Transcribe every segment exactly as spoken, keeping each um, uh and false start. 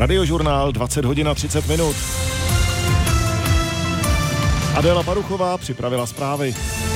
Radiožurnál dvacet hodin a třicet minut. Adéla Paruchová připravila zprávy.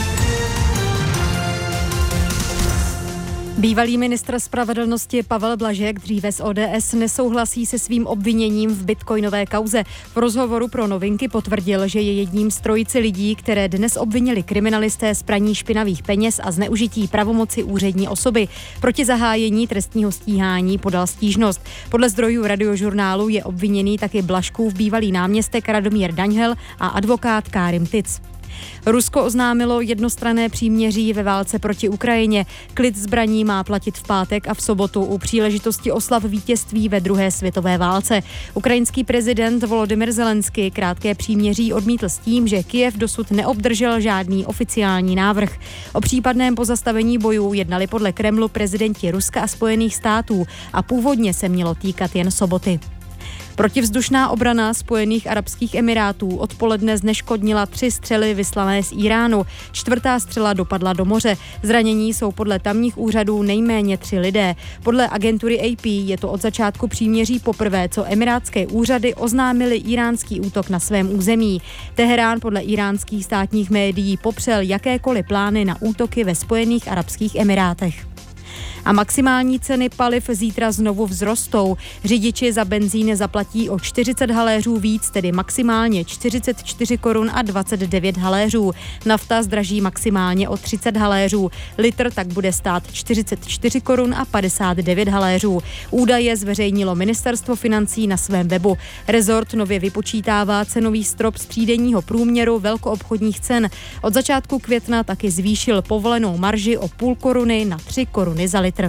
Bývalý ministr spravedlnosti Pavel Blažek, dříve z O D S, nesouhlasí se svým obviněním v bitcoinové kauze. V rozhovoru pro Novinky potvrdil, že je jedním z trojice lidí, které dnes obvinili kriminalisté z praní špinavých peněz a zneužití pravomoci úřední osoby. Proti zahájení trestního stíhání podal stížnost. Podle zdrojů Radiožurnálu je obviněný taky Blažkův bývalý náměstek Radomír Daňhel a advokát Kárim Tic. Rusko oznámilo jednostranné příměří ve válce proti Ukrajině. Klid zbraní má platit v pátek a v sobotu u příležitosti oslav vítězství ve druhé světové válce. Ukrajinský prezident Volodymyr Zelenský krátké příměří odmítl s tím, že Kyjev dosud neobdržel žádný oficiální návrh. O případném pozastavení bojů jednali podle Kremlu prezidenti Ruska a Spojených států a původně se mělo týkat jen soboty. Protivzdušná obrana Spojených arabských emirátů odpoledne zneškodnila tři střely vyslané z Iránu. Čtvrtá střela dopadla do moře. Zranění jsou podle tamních úřadů nejméně tři lidé. Podle agentury A P je to od začátku příměří poprvé, co emirátské úřady oznámily iránský útok na svém území. Teherán podle iránských státních médií popřel jakékoliv plány na útoky ve Spojených arabských emirátech. A maximální ceny paliv zítra znovu vzrostou. Řidiči za benzín zaplatí o čtyřicet haléřů víc, tedy maximálně čtyřicet čtyři korun a dvacet devět haléřů. Nafta zdraží maximálně o třicet haléřů. Litr tak bude stát čtyřicet čtyři korun a padesát devět haléřů. Údaje zveřejnilo Ministerstvo financí na svém webu. Rezort nově vypočítává cenový strop z třídenního průměru velkoobchodních cen. Od začátku května taky zvýšil povolenou marži o půl koruny na tři koruny za litr.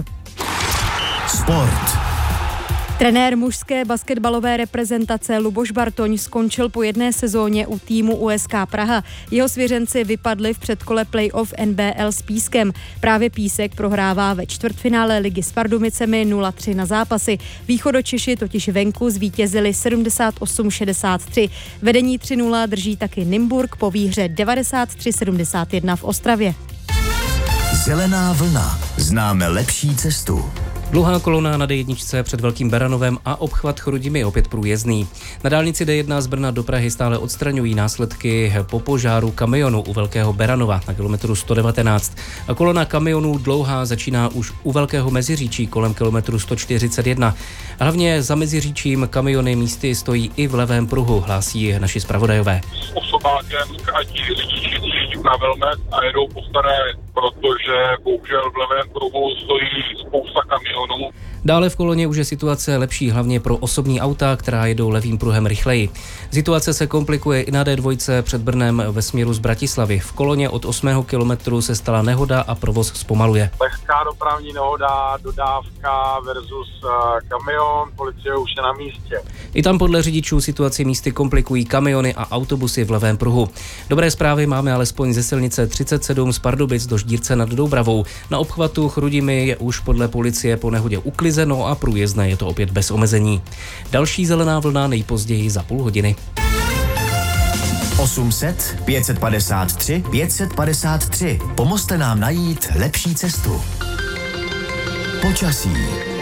Sport. Trenér mužské basketbalové reprezentace Luboš Bartoň skončil po jedné sezóně u týmu U S K Praha. Jeho svěřenci vypadli v předkole playoff N B L s Pískem. Právě Písek prohrává ve čtvrtfinále ligy s Pardubicemi nula tři na zápasy. Východočeši totiž venku zvítězili sedmdesát osm šedesát tři. Vedení tři nula drží taky Nymburk po výhře devadesát tři sedmdesát jedna v Ostravě. Zelená vlna. Známe lepší cestu. Dlouhá kolona na D jedna před Velkým Beranovem a obchvat Chrudimi opět průjezdný. Na dálnici D jedna z Brna do Prahy stále odstraňují následky po požáru kamionu u Velkého Beranova na kilometru sto devatenáct. A kolona kamionů dlouhá začíná už u Velkého Meziříčí kolem kilometru sto čtyřicet jedna. A hlavně za Meziříčím kamiony místy stojí i v levém pruhu, hlásí naši zpravodajové. S osobákem a ti řidiči jezdí na velmet a jedou po staré, protože bohužel v levém pruhu stojí spousta kamionů. Dále v koloně už je situace lepší hlavně pro osobní auta, která jedou levým pruhem rychleji. Situace se komplikuje i na D dva před Brnem ve směru z Bratislavy. V koloně od osmého kilometru se stala nehoda a provoz zpomaluje. Lehká dopravní nehoda, dodávka versus uh, kamion, policie už je na místě. I tam podle řidičů situaci místy komplikují kamiony a autobusy v levém pruhu. Dobré zprávy máme alespoň ze silnice třicet sedm z Pardubic do Ždírce nad Doubravou. Na obchvatu Chrudimi je už podle policie po nehodě uklizeno a průjezdné je to opět bez omezení. Další zelená vlna nejpozději za půl hodiny. osm set pět set padesát tři pět set padesát tři. Pomozte nám najít lepší cestu. Počasí.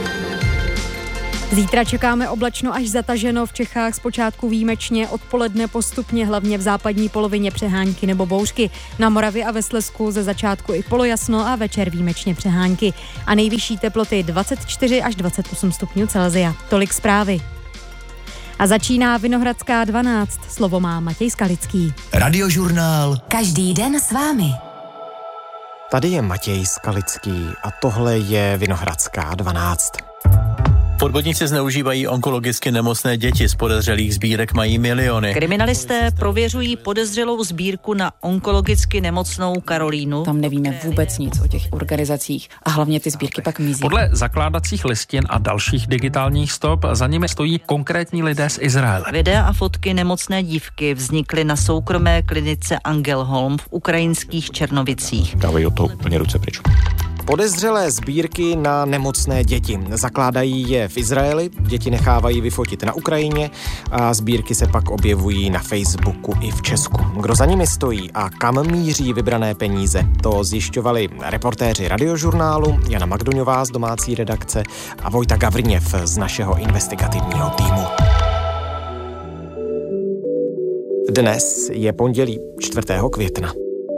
Zítra čekáme oblačno až zataženo, v Čechách zpočátku výjimečně, odpoledne postupně, hlavně v západní polovině přehánky nebo bouřky. Na Moravě a ve Slezsku ze začátku i polojasno a večer výjimečně přehánky. A nejvyšší teploty dvacet čtyři až dvacet osm stupňů Celsia. Tolik zprávy. A začíná Vinohradská dvanáct. Slovo má Matěj Skalický. Radiožurnál. Každý den s vámi. Tady je Matěj Skalický a tohle je Vinohradská dvanáct. Podvodníci zneužívají onkologicky nemocné děti, z podezřelých sbírek mají miliony. Kriminalisté prověřují podezřelou sbírku na onkologicky nemocnou Karolínu. Tam nevíme vůbec nic o těch organizacích a hlavně ty sbírky pak mizí. Podle zakládacích listin a dalších digitálních stop za nimi stojí konkrétní lidé z Izraele. Videa a fotky nemocné dívky vznikly na soukromé klinice Angelholm v ukrajinských Černovicích. Dávají od toho úplně ruce pryč. Podezřelé sbírky na nemocné děti. Zakládají je v Izraeli, děti nechávají vyfotit na Ukrajině a sbírky se pak objevují na Facebooku i v Česku. Kdo za nimi stojí a kam míří vybrané peníze, to zjišťovali reportéři Radiožurnálu Jana Magdoňová z domácí redakce a Vojta Gavrněv z našeho investigativního týmu. Dnes je pondělí čtvrtého května.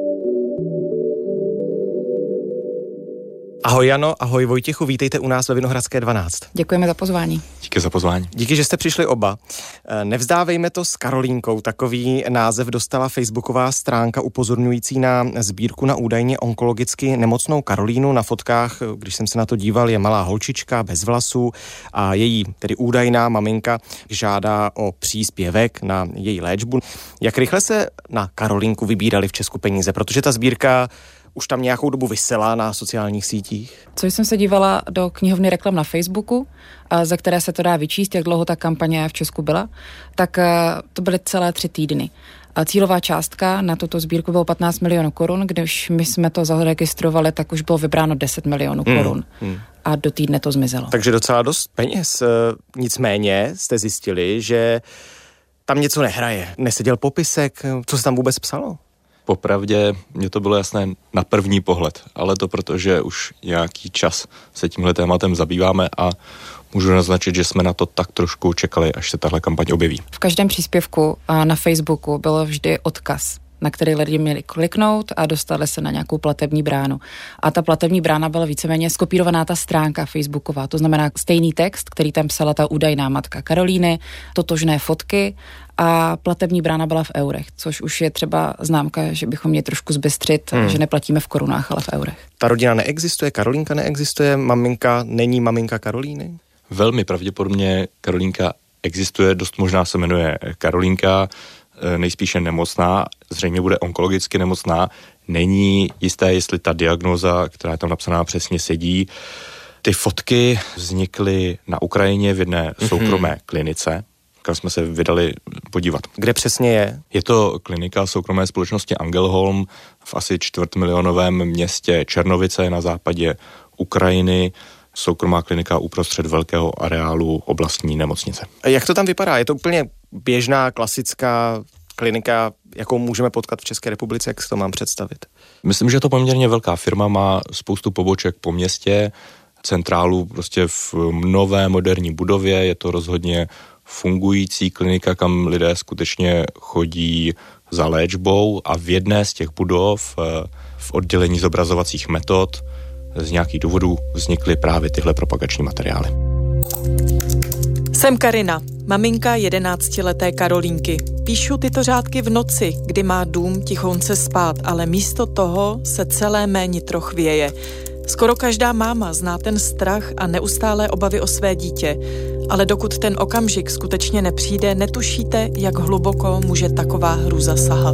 Ahoj Jano, ahoj Vojtěchu, vítejte u nás ve Vinohradské dvanáct. Děkujeme za pozvání. Díky za pozvání. Díky, že jste přišli oba. Nevzdávejme to s Karolínkou, takový název dostala facebooková stránka upozorňující na sbírku na údajně onkologicky nemocnou Karolínu. Na fotkách, když jsem se na to díval, je malá holčička bez vlasů a její, tedy údajná maminka, žádá o příspěvek na její léčbu. Jak rychle se na Karolínku vybírali v Česku peníze, protože ta sbírka už tam nějakou dobu visela na sociálních sítích? Co jsem se dívala do knihovny reklam na Facebooku, za které se to dá vyčíst, jak dlouho ta kampaně v Česku byla, tak to byly celé tři týdny. A cílová částka na tuto sbírku bylo patnáct milionů korun, když my jsme to zaregistrovali, tak už bylo vybráno deset milionů korun. Hmm, hmm. A do týdne to zmizelo. Takže docela dost peněz. Nicméně jste zjistili, že tam něco nehraje. Neseděl popisek, co se tam vůbec psalo? Popravdě mně to bylo jasné na první pohled, ale to proto, že už nějaký čas se tímhle tématem zabýváme a můžu naznačit, že jsme na to tak trošku čekali, až se tahle kampaň objeví. V každém příspěvku na Facebooku byl vždy odkaz, na který lidi měli kliknout a dostali se na nějakou platební bránu. A ta platební brána byla víceméně skopírovaná ta stránka facebooková, to znamená stejný text, který tam psala ta údajná matka Karolíny, totožné fotky a platební brána byla v eurech, což už je třeba známka, že bychom měli trošku zbystřit, hmm. že neplatíme v korunách, ale v eurech. Ta rodina neexistuje, Karolínka neexistuje, maminka není maminka Karolíny? Velmi pravděpodobně Karolínka existuje, dost možná se jmenuje Karolínka, nejspíše nemocná, zřejmě bude onkologicky nemocná. Není jisté, jestli ta diagnóza, která je tam napsaná, přesně sedí. Ty fotky vznikly na Ukrajině v jedné mm-hmm. soukromé klinice, kam jsme se vydali podívat. Kde přesně je? Je to klinika soukromé společnosti Angelholm v asi čtvrtmilionovém městě Černovice na západě Ukrajiny. Soukromá klinika uprostřed velkého areálu oblastní nemocnice. A jak to tam vypadá? Je to úplně běžná, klasická klinika, jakou můžeme potkat v České republice? Jak si to mám představit? Myslím, že je to poměrně velká firma, má spoustu poboček po městě, centrálu prostě v nové moderní budově, je to rozhodně fungující klinika, kam lidé skutečně chodí za léčbou a v jedné z těch budov v oddělení zobrazovacích metod z nějakých důvodů vznikly právě tyhle propagační materiály. Jsem Karina, maminka jedenáctileté Karolínky. Píšu tyto řádky v noci, kdy má dům tichonce spát, ale místo toho se celé mé nitro chvěje. Skoro každá máma zná ten strach a neustálé obavy o své dítě, ale dokud ten okamžik skutečně nepřijde, netušíte, jak hluboko může taková hrůza sahat.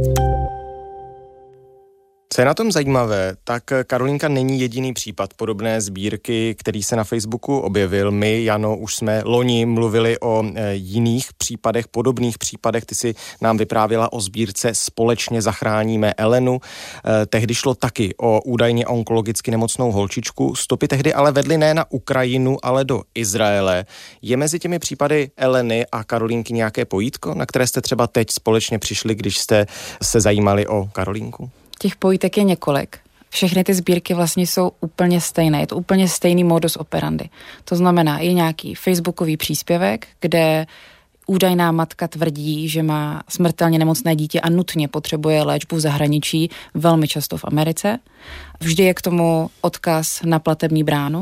Co je na tom zajímavé, tak Karolínka není jediný případ podobné sbírky, který se na Facebooku objevil. My, Jano, už jsme loni mluvili o e, jiných případech, podobných případech. Ty si nám vyprávěla o sbírce Společně zachráníme Elenu. E, tehdy šlo taky o údajně onkologicky nemocnou holčičku. Stopy tehdy ale vedly ne na Ukrajinu, ale do Izraele. Je mezi těmi případy Eleny a Karolínky nějaké pojítko, na které jste třeba teď společně přišli, když jste se zajímali o Karolínku? Těch pojítek je několik. Všechny ty sbírky vlastně jsou úplně stejné. Je to úplně stejný modus operandi. To znamená, je nějaký facebookový příspěvek, kde údajná matka tvrdí, že má smrtelně nemocné dítě a nutně potřebuje léčbu v zahraničí, velmi často v Americe. Vždy je k tomu odkaz na platební bránu,